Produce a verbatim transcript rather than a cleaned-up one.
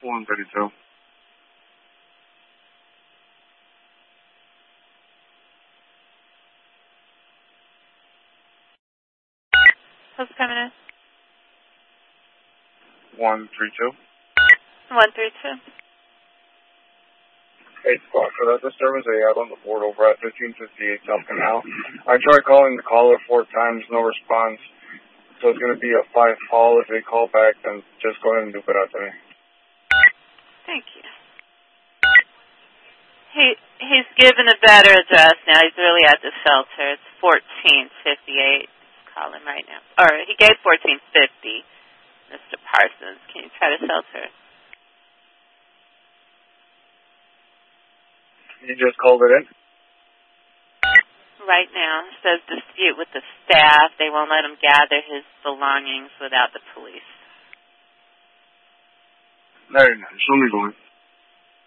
one thirty-two. Who's coming in? one three two. one three two. Hey, Squawk, for that disturbance I had on the board over at fifteen fifty-eight South Canal. I tried calling the caller four times, no response. So it's going to be a five call. If they call back, then just go ahead and do it out to me. Thank you. He he's given a better address now. He's really at the shelter. It's fourteen fifty-eight. Call him right now. Or he gave fourteen fifty. Mister Parsons, can you try the shelter? You just called it in? Right now, it says dispute with the staff. They won't let him gather his belongings without the police. No, no, no. Show me going.